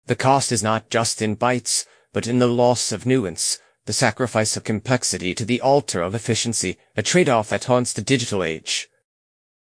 The cost is not just in bytes, but in the loss of nuance, the sacrifice of complexity to the altar of efficiency, a trade-off that haunts the digital age.